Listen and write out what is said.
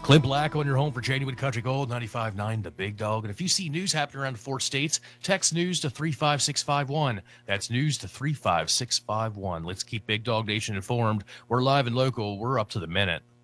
Clint Black on your home for January Country Gold, 95.9 The Big Dog. And if you see news happening around the 4 states, text news to 35651. That's news to 35651. Let's keep Big Dog Nation informed. We're live and local. We're up to the minute.